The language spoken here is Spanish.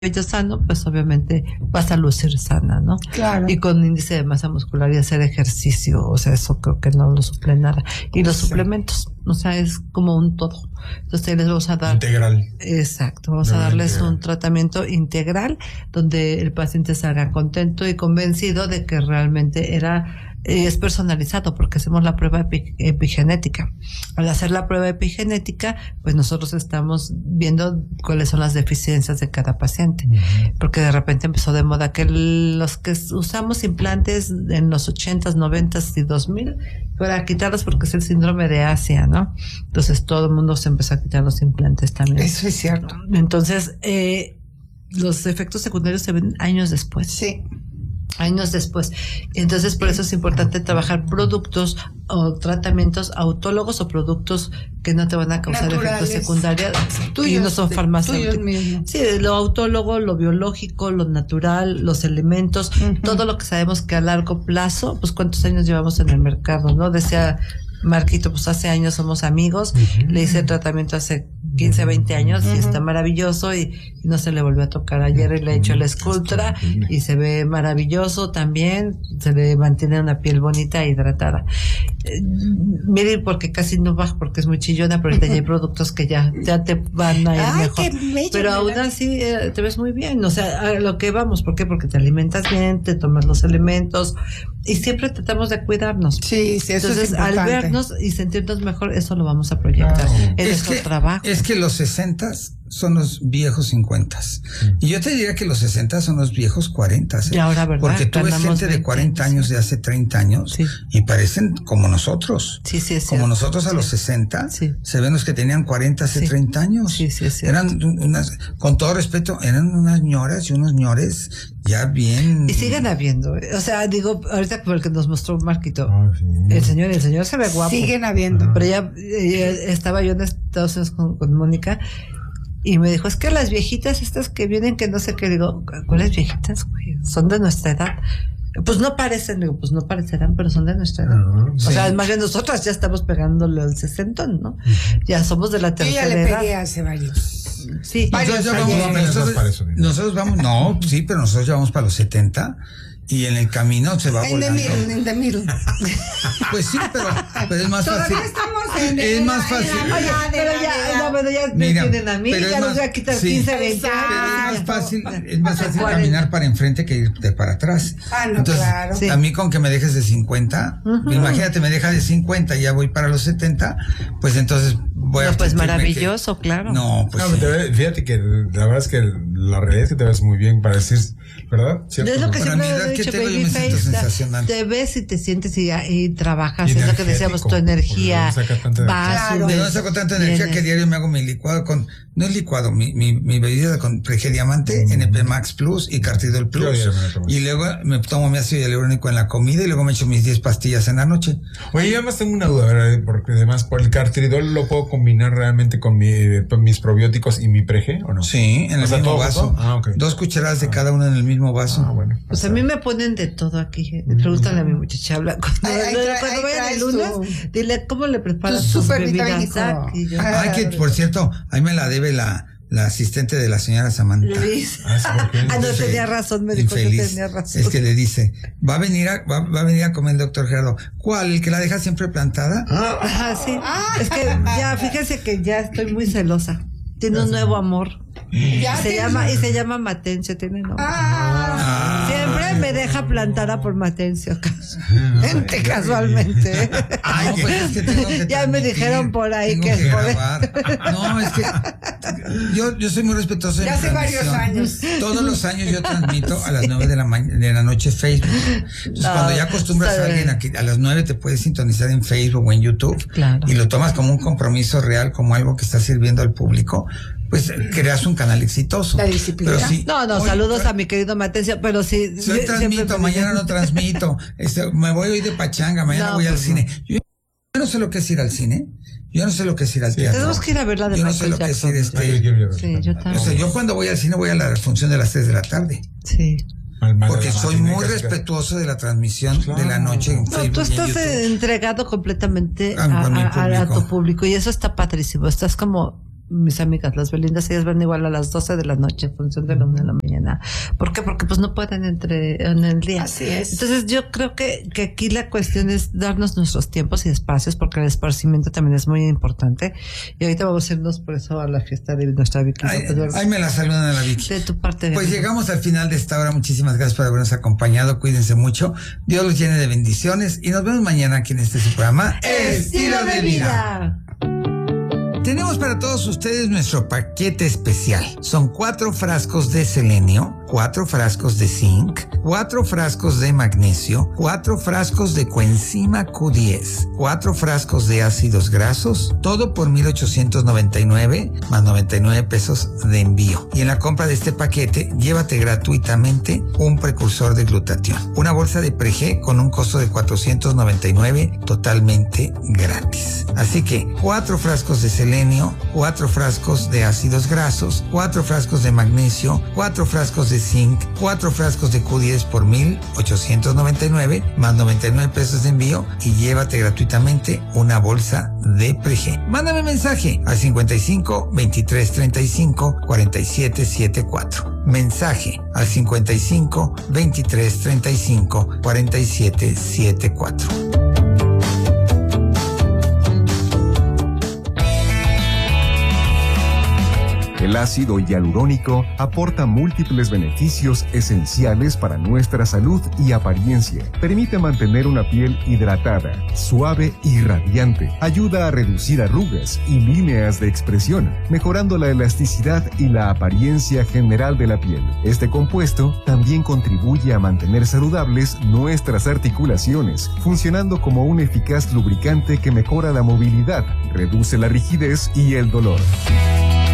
cabello sano, pues obviamente vas a lucir sana, ¿no? Claro. Y con índice de masa muscular y hacer ejercicio, o sea, eso creo que no lo suple nada. Y los suplementos, o sea, es como un todo. Entonces ahí les vamos a dar... Integral. Exacto, vamos a darles un tratamiento integral donde el paciente salga contento y convencido de que realmente es personalizado, porque hacemos la prueba epigenética. Al hacer la prueba epigenética, pues nosotros estamos viendo cuáles son las deficiencias de cada paciente, porque de repente empezó de moda que los que usamos implantes en los 80s, 90s y 2000 para quitarlos porque es el síndrome de Asia, ¿no? Entonces todo el mundo se empezó a quitar los implantes también. Eso es cierto. Entonces, los efectos secundarios se ven años después. Sí. Años después. Entonces, por eso es importante trabajar productos o tratamientos autólogos o productos que no te van a causar efectos secundarios y no son farmacéuticos. Sí, lo autólogo, lo biológico, lo natural, los elementos, todo lo que sabemos que a largo plazo, pues cuántos años llevamos en el mercado, ¿no? Decía Marquito, pues hace años somos amigos, le hice tratamiento hace 15, 20 años y está maravilloso y no se le volvió a tocar. Ayer le he hecho la Sculptra y se ve maravilloso también, se le mantiene una piel bonita e hidratada. Miren, porque casi no baja porque es muy chillona, pero ahorita ya hay productos que ya te van a ir mejor. Pero aún así te ves muy bien, o sea, a lo que vamos, ¿por qué? Porque te alimentas bien, te tomas los elementos y siempre tratamos de cuidarnos. Sí, sí, eso entonces, es importante. al vernos y sentirnos mejor, eso lo vamos a proyectar en nuestro trabajo. Es que los 60s son los viejos 50s. Y yo te diría que los 60 son los viejos 40. Y ahora, ¿verdad? Porque tú ves gente de 40 años de hace 30 años y parecen como nosotros. Sí, sí, es como cierto. nosotros a los 60. Se ven los que tenían 40 hace 30 años. Sí, sí, es cierto. Eran unas, con todo respeto, eran unas ñoras y unos ñores ya bien. Y siguen habiendo. O sea, digo, ahorita porque nos mostró Marquito, el señor se ve guapo. Siguen habiendo. Pero ya estaba yo en Estados Unidos con Mónica. Y me dijo, es que las viejitas estas que vienen, que no sé qué, digo, ¿cuáles viejitas, güey? Son de nuestra edad. Pues no parecen, digo, pues no parecerán, pero son de nuestra edad. O sea, más bien nosotras ya estamos pegándole al 60, ¿no? Ya somos de la tercera edad. Yo ya le pegué hace varios. Sí. Nosotros vamos, no, sí, pero nosotros ya vamos para los 70. Y en el camino se va volando. En the middle. Pues sí, pero es más fácil. Es más fácil. Pero ya me tienen a mí, ya los voy a quitar 15, 20 años. Es más fácil caminar para enfrente que irte para atrás. No, entonces, claro. A mí con que me dejes de 50, imagínate, me deja de 50 y ya voy para los 70, pues entonces voy a... Pues maravilloso, claro. No, pues fíjate que la verdad es que la realidad es que te ves muy bien para decir, ¿verdad? ¿Cierto? Es lo que para siempre mi edad he dicho, que tengo, yo me siento sensacional. Te ves y te sientes y trabajas, es lo que decíamos, tu energía va a subir. Yo no saco tanta energía que diario me hago mi licuado no es licuado, mi bebida con Pregediamante, NP Max Plus y Cartidol Plus. Y luego me tomo mi ácido hialurónico en la comida y luego me echo mis 10 pastillas en la noche. Oye, yo además tengo una duda, ¿verdad? Porque además por el Cartidol lo puedo combinar realmente con mis probióticos y mi Prege, ¿o no? Sí, en el mismo vaso. 2 cucharadas de cada uno en el mismo vaso. Bueno. Pues a mí me ponen de todo aquí. Pregúntale a mi muchacha. Cuando vayan el lunes, dile cómo le preparas tus bebidas. Ay, que por cierto, ahí me la debe la asistente de la señora Samantha. No tenía razón, me dijo que tenía razón. Es que le dice, va a venir a comer el doctor Gerardo. ¿Cuál? ¿El que la deja siempre plantada? Sí. Es que ya, fíjense que ya estoy muy celosa. Tiene un nuevo amor. Se llama Matencio, tiene nombre. Siempre me deja plantada por Matencio. Casualmente. Ay, pues es que tengo que ya me dijeron por ahí que es por No, es que yo soy muy respetuoso de hace varios años. Todos los años yo transmito a las 9 de la noche Facebook. Entonces, cuando ya acostumbras a alguien a las 9 te puedes sintonizar en Facebook o en YouTube, y lo tomas como un compromiso real, como algo que está sirviendo al público, pues creas un canal exitoso. La disciplina. Pero sí, saludos a mi querido Matencio, pero sí. Hoy transmito, mañana no transmito. Me voy hoy de pachanga, mañana voy al cine. Yo no sé lo que es ir al cine. Yo no sé lo que es ir al teatro. Tenemos que ir a ver la de Michael Jackson. Yo no sé lo que es ir Sí, yo también. O sea, yo cuando voy al cine voy a la función de las 3 de la tarde. Sí. Porque soy muy respetuoso de la transmisión de la noche en Facebook. Tú estás entregado completamente a tu público y eso está padrísimo. Estás como mis amigas, las Belindas, ellas van igual a las 12 de la noche en función de la 1 de la mañana. ¿Por qué? Porque pues no pueden en el día. Así es. Entonces yo creo que aquí la cuestión es darnos nuestros tiempos y espacios, porque el esparcimiento también es muy importante. Y ahorita vamos a irnos por eso a la fiesta de nuestra Vicky. Ahí me la saludan a la Vicky. De tu parte. Pues llegamos al final de esta hora. Muchísimas gracias por habernos acompañado. Cuídense mucho. Dios los llene de bendiciones y nos vemos mañana aquí en este programa Estilo de Vida. Tenemos para todos ustedes nuestro paquete especial. Son 4 frascos de selenio, 4 frascos de zinc, 4 frascos de magnesio, 4 frascos de coenzima Q10, 4 frascos de ácidos grasos, todo por $1,899 más 99 pesos de envío. Y en la compra de este paquete, llévate gratuitamente un precursor de glutatión. Una bolsa de Pregé con un costo de $499 totalmente gratis. Así que 4 frascos de selenio, 4 frascos de ácidos grasos, 4 frascos de magnesio, 4 frascos de zinc, 4 frascos de Q10 por $1,899 más 99 pesos de envío y llévate gratuitamente una bolsa de Pregé. Mándame mensaje al 55 23 35 47 74. Mensaje al 55 23 35 47 74. El ácido hialurónico aporta múltiples beneficios esenciales para nuestra salud y apariencia. Permite mantener una piel hidratada, suave y radiante. Ayuda a reducir arrugas y líneas de expresión, mejorando la elasticidad y la apariencia general de la piel. Este compuesto también contribuye a mantener saludables nuestras articulaciones, funcionando como un eficaz lubricante que mejora la movilidad, reduce la rigidez y el dolor.